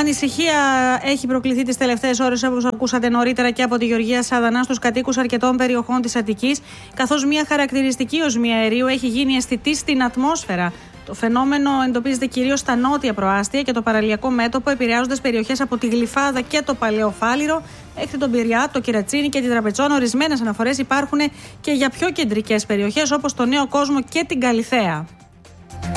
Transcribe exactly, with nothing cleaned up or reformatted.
Ανησυχία έχει προκληθεί τις τελευταίες ώρες, όπως ακούσατε νωρίτερα, και από τη Γεωργία Σαδανά στους κατοίκους αρκετών περιοχών της Αττικής, καθώς μια χαρακτηριστική οσμή αερίου έχει γίνει αισθητή στην ατμόσφαιρα. Το φαινόμενο εντοπίζεται κυρίως στα νότια προάστια και το παραλιακό μέτωπο, επηρεάζοντας περιοχές από τη Γλυφάδα και το Παλαιό Φάληρο μέχρι τον Πειραιά, το Κερατσίνι και την Τραπετσόν. Ορισμένες αναφορές υπάρχουν και για πιο κεντρικές περιοχές όπως το Νέο Κόσμο και την Καλιθέα.